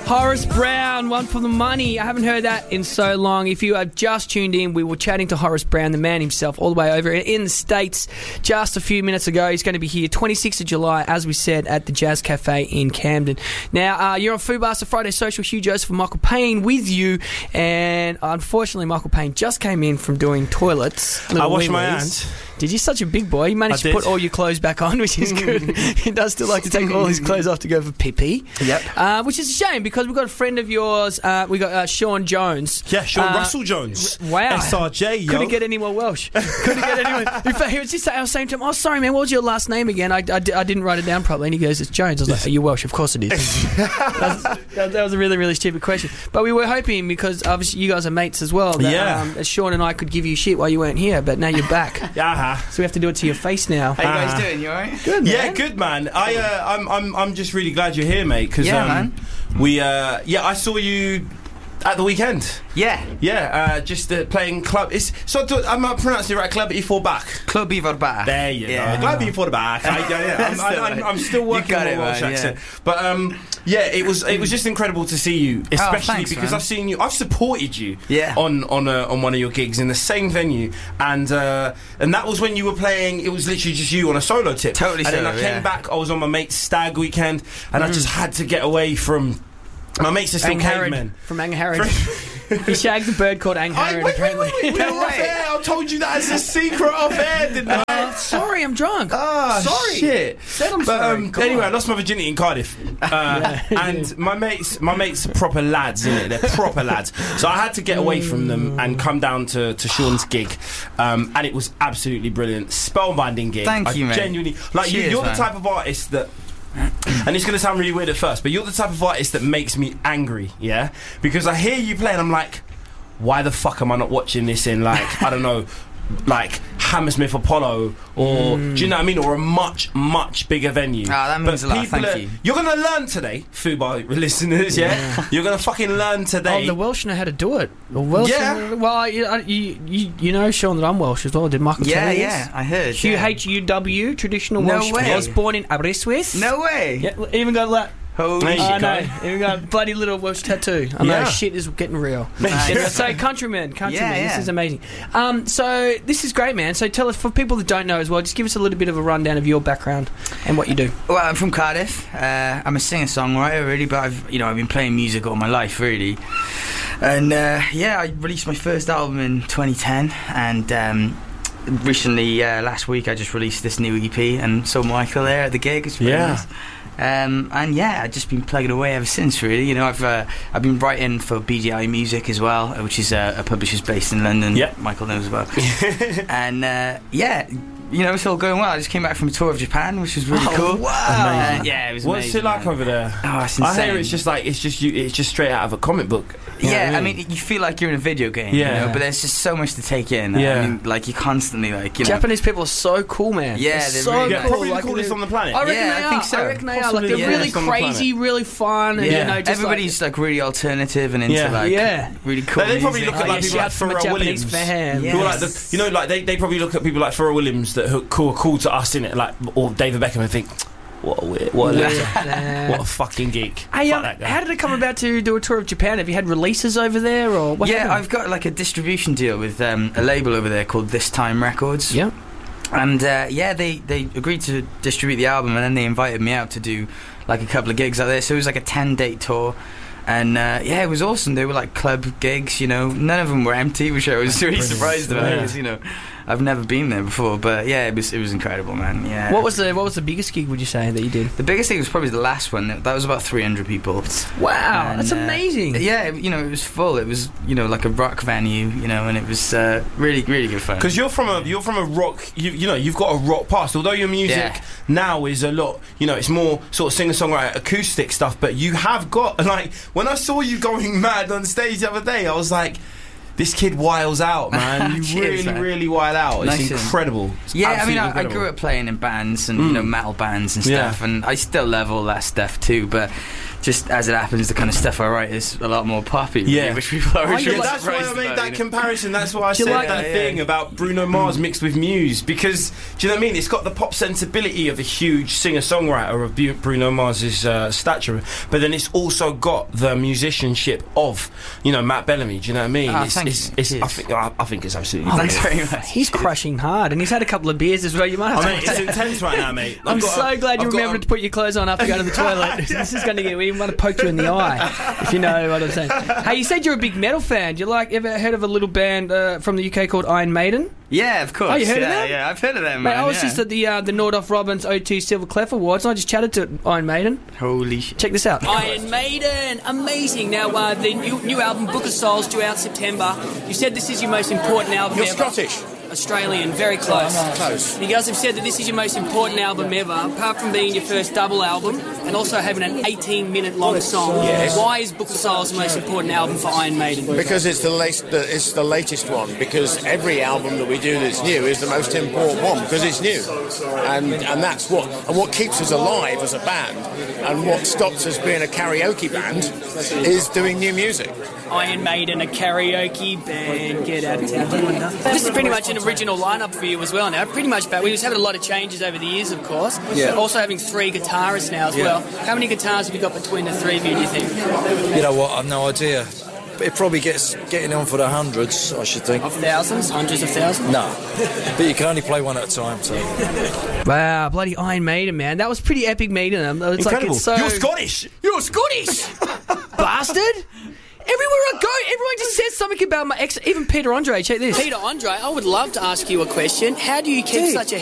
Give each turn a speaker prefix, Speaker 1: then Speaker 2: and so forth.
Speaker 1: Horace Brown, One for the Money. I haven't heard that in so long. If you have just tuned in, we were chatting to Horace Brown, the man himself, all the way over in the States just a few minutes ago. He's going to be here 26th of July, as we said, at the Jazz Cafe in Camden. Now, you're on Foodbuster Friday Social. Hugh Joseph and Michael Payne with you. And unfortunately, Michael Payne just came in from doing toilets.
Speaker 2: I washed my hands.
Speaker 1: Did you? Such a big boy. He managed to put all your clothes back on, which is good. He does still like to take all his clothes off to go for pee-pee.
Speaker 2: Yep.
Speaker 1: Which is a shame, because we've got a friend of yours. We got Sean Jones.
Speaker 2: Yeah, Sean Russell Jones.
Speaker 1: Wow.
Speaker 2: SRJ, yo.
Speaker 1: Couldn't get any more Welsh. Couldn't get anyone. In fact, he was just I was saying to him, "Oh, sorry, man, what was your last name again? I didn't write it down properly." And he goes, "It's Jones." I was like, "Are you Welsh?" "Of course it is." that was a really, really stupid question. But we were hoping, because obviously you guys are mates as well, that Sean and I could give you shit while you weren't here, but now you're back. So we have to do it to your face now.
Speaker 3: How you guys doing? You alright?
Speaker 1: Good, man.
Speaker 2: Yeah, good, man. I'm just really glad you're here, mate. Because
Speaker 3: man.
Speaker 2: I saw you at the weekend. Just playing club. I'm pronouncing it right. Club Ivorbach.
Speaker 3: Club Ivorbach.
Speaker 2: There you go. Club Ivorbach. I'm still working on my Welsh accent, but it was just incredible to see you, especially because man. I've supported you on one of your gigs in the same venue, and that was when you were playing. It was literally just you on a solo tip.
Speaker 3: Totally.
Speaker 2: And then I came back. I was on my mate's stag weekend, and I just had to get away from. My mates are still cavemen.
Speaker 1: From Angharad. He shagged a bird called Angharad.
Speaker 2: Wait. I told you that as a secret off air, didn't I?
Speaker 1: Sorry, I'm drunk.
Speaker 2: Sorry. Shit.
Speaker 1: Said I'm sorry.
Speaker 2: Anyway, I lost my virginity in Cardiff. And my mates are proper lads, innit? They're proper lads. So I had to get away from them and come down to Sean's gig. And it was absolutely brilliant. Spellbinding gig.
Speaker 3: Thank you, mate.
Speaker 2: Genuinely. Like, you're the type of artist that... And it's going to sound really weird at first, but you're the type of artist that makes me angry, yeah? Because I hear you play and I'm like, why the fuck am I not watching this in, like, I don't know, like Hammersmith Apollo, or do you know what I mean, or a much, much bigger venue.
Speaker 3: That means a lot, thank you.
Speaker 2: You're going to learn today, Fubar listeners, yeah? You're going to fucking learn today.
Speaker 1: Oh, the Welsh know how to do it. The Welsh well, you know, Sean, that I'm Welsh as well. Did Michael tell you this?
Speaker 3: Yeah, I heard.
Speaker 1: QHUW, traditional
Speaker 3: No
Speaker 1: Welsh.
Speaker 3: way.
Speaker 1: I was born in Aberystwyth.
Speaker 3: No way.
Speaker 1: Yeah, even got like...
Speaker 3: Holy shit.
Speaker 1: I know. Even got a bloody little Welsh tattoo. I know, shit is getting real. So, countrymen, this is amazing. So, this is great, man. So, tell us, for people that don't know as well, just give us a little bit of a rundown of your background and what you do.
Speaker 3: Well, I'm from Cardiff. I'm a singer-songwriter, really, but I've been playing music all my life, really. And, I released my first album in 2010, and... recently, last week, I just released this new EP, and saw Michael there at the gig. It's really nice. I've just been plugging away ever since, really. You know, I've been writing for BDI Music as well, which is a publisher's based in London. Michael knows about. And it's all going well. I just came back from a tour of Japan, which was really cool.
Speaker 2: Wow!
Speaker 3: It was
Speaker 2: What's
Speaker 3: amazing.
Speaker 2: it like over there?
Speaker 3: Oh, it's insane.
Speaker 2: I hear it's just straight out of a comic book.
Speaker 3: I mean, you feel like you're in a video game, you know, but there's just so much to take in. I mean, like, you constantly, like, you know...
Speaker 1: Japanese people are so cool, man.
Speaker 3: Yeah,
Speaker 1: they're
Speaker 3: so
Speaker 1: really
Speaker 3: cool.
Speaker 2: Probably the coolest on the planet.
Speaker 1: I reckon
Speaker 3: I think so.
Speaker 1: I reckon they are. Like, they're really crazy, really fun. And, just
Speaker 3: everybody's, like, really alternative and into, really cool
Speaker 2: They probably
Speaker 3: music.
Speaker 2: look at, like, people like Pharrell Williams.
Speaker 1: Who
Speaker 2: are like, they probably look at people like Pharrell Williams that are cool to us, innit? Like, or David Beckham, and think... What a fucking geek.
Speaker 1: Hey, how did it come about to do a tour of Japan? Have you had releases over there, or what happened?
Speaker 3: I've got like a distribution deal with a label over there called This Time Records.
Speaker 1: Yeah.
Speaker 3: And they agreed to distribute the album, and then they invited me out to do like a couple of gigs out there. So it was like a 10-date tour. And it was awesome. They were like club gigs, you know. None of them were empty, which I was really surprised about, because, you know, I've never been there before. But it was incredible, man. Yeah.
Speaker 1: What was the biggest gig, would you say, that you did?
Speaker 3: The biggest gig was probably the last one. That was about 300 people.
Speaker 1: Wow, that's amazing.
Speaker 3: It was full. It was, you know, like a rock venue, you know, and it was really, really good fun.
Speaker 2: Because you're from a rock, you've got a rock past. Although your music now is a lot, you know, it's more sort of singer-songwriter, acoustic stuff. But you have got, like, when I saw you going mad on stage the other day, I was like, this kid wiles out, man. You
Speaker 3: Cheers,
Speaker 2: really wild out. It's incredible. It's
Speaker 3: I grew up playing in bands and you know, metal bands and stuff, and I still love all that stuff too. But just as it happens, the kind of stuff I write is a lot more poppy, really, which people are really
Speaker 2: that's why I made that comparison. That's why I said that thing about Bruno Mars mixed with Muse, because do you know what I mean? It's got the pop sensibility of a huge singer-songwriter of Bruno Mars's stature, but then it's also got the musicianship of, you know, Matt Bellamy. Do you know what I mean? I think it's absolutely.
Speaker 3: Thanks very much.
Speaker 1: He's crushing hard, and he's had a couple of beers as well. You might have
Speaker 2: it's intense right now, mate.
Speaker 1: I'm so glad you remembered to put your clothes on after going to the toilet. This is going to get. We want to poke you in the eye, if you know what I'm saying. Hey, you said you're a big metal fan. Do you ever heard of a little band from the UK called Iron Maiden?
Speaker 3: Yeah, of course.
Speaker 1: Oh, you heard of them?
Speaker 3: Yeah, I've heard of them,
Speaker 1: mate.
Speaker 3: man.
Speaker 1: I was just at the Nordhoff Robbins O2 Silver Clef Awards, and I just chatted to Iron Maiden.
Speaker 3: Holy shit.
Speaker 1: Check this out. Iron Maiden, amazing. Now, the new album, Book of Souls, due out September. You said this is your most important album
Speaker 4: You're
Speaker 1: ever.
Speaker 4: Scottish.
Speaker 1: Australian, very close.
Speaker 4: Close.
Speaker 1: You guys have said that this is your most important album ever, apart from being your first double album and also having an 18-minute long song.
Speaker 4: Yes.
Speaker 1: Why is Book of Souls the most important album for Iron Maiden?
Speaker 4: Because it's the latest one. Because every album that we do that's new is the most important one because it's new, and that's what keeps us alive as a band, and what stops us being a karaoke band is doing new music.
Speaker 1: Iron Maiden, a karaoke band, get out of town. This is pretty much an original lineup for you as well now. Pretty much back. We've had a lot of changes over the years, of course.
Speaker 4: Yeah.
Speaker 1: Also having 3 guitarists now as well. How many guitars have you got between the 3 of you, do you think?
Speaker 5: You know what, I've no idea. It probably getting on for the hundreds, I should think.
Speaker 1: Of thousands? Hundreds of thousands?
Speaker 5: No. But you can only play one at a time, so.
Speaker 1: Wow, bloody Iron Maiden, man. That was pretty epic meeting them. It's
Speaker 2: incredible.
Speaker 1: Like it's so...
Speaker 2: You're Scottish!
Speaker 1: You're Scottish! Bastard! Everywhere I go, everyone just says something about my ex. Even Peter Andre, check this. Peter Andre, I would love to ask you a question. How do you keep such a